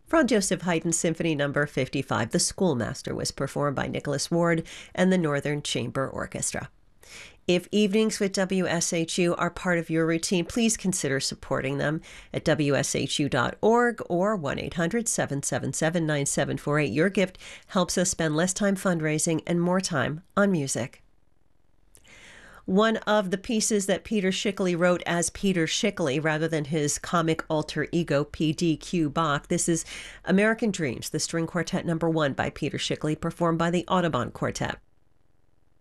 Franz Joseph Haydn Symphony No. 55, The Schoolmaster, was performed by Nicholas Ward and the Northern Chamber Orchestra. If evenings with WSHU are part of your routine, please consider supporting them at WSHU.org or 1-800-777-9748. Your gift helps us spend less time fundraising and more time on music. One of the pieces that Peter Schickele wrote as Peter Schickele rather than his comic alter ego P.D.Q. Bach. This is American Dreams, the String Quartet No. 1 by Peter Schickele, performed by the Audubon Quartet.